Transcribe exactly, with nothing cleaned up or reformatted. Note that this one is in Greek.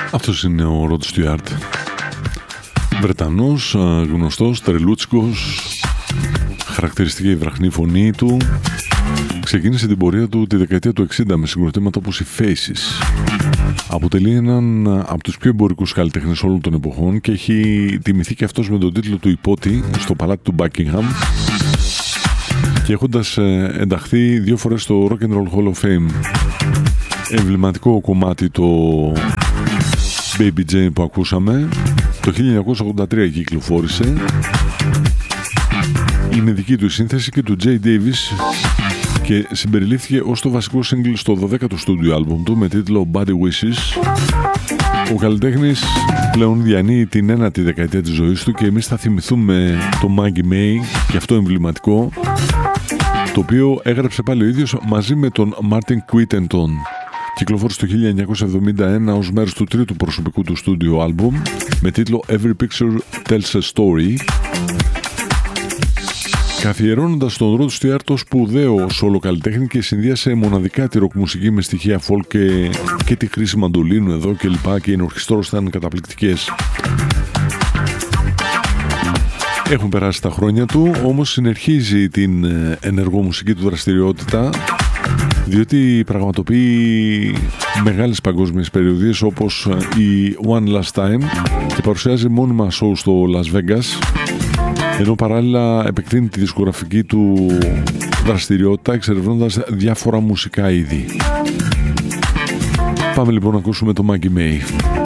Αυτός είναι ο Rod Stewart, Βρετανός, γνωστός, τρελούτσικος, χαρακτηριστική η βραχνή φωνή του. Ξεκίνησε την πορεία του τη δεκαετία του εξήντα με συγκροτήματα όπως οι Faces. Αποτελεί έναν από τους πιο εμπορικούς καλλιτέχνες όλων των εποχών και έχει τιμηθεί και αυτός με τον τίτλο του υπότη στο παλάτι του Buckingham και έχοντας ενταχθεί δύο φορές στο Rock and Roll Hall of Fame. Εμβληματικό κομμάτι το Baby Jane που ακούσαμε, το χίλια εννιακόσια ογδόντα τρία κυκλοφόρησε. Είναι δική του η σύνθεση και του Jay Davis και συμπεριλήφθηκε ως το βασικό single στο δωδέκατο στούντιο άλμπουμ του με τίτλο Body Wishes. Ο καλλιτέχνης πλέον διανύει την ένατη δεκαετία της ζωής του και εμείς θα θυμηθούμε το Maggie May και αυτό εμβληματικό, το οποίο έγραψε πάλι ο ίδιος μαζί με τον Martin Quittenton. Κυκλοφόρησε το χίλια εννιακόσια εβδομήντα ένα ως μέρος του τρίτου προσωπικού του στούντιο άλμπουμ με τίτλο Every Picture Tells a Story, καθιερώνοντας τον Rod Stewart ως σπουδαίο σόλο καλλιτέχνη και συνδύασε μοναδικά τη ροκ μουσική με στοιχεία folk και, και τη χρήση μαντολίνου εδώ και λοιπά, και οι ενορχιστρώσεις ήταν καταπληκτικές. Έχουν περάσει τα χρόνια του, όμως συνεχίζει την ενεργό μουσική του δραστηριότητα, διότι πραγματοποιεί μεγάλες παγκόσμιες περιοδίες όπως η One Last Time και παρουσιάζει μόνιμα show στο Las Vegas, ενώ παράλληλα επεκτείνει τη δισκογραφική του δραστηριότητα εξερευνώντας διάφορα μουσικά είδη. Πάμε λοιπόν να ακούσουμε το Maggie May.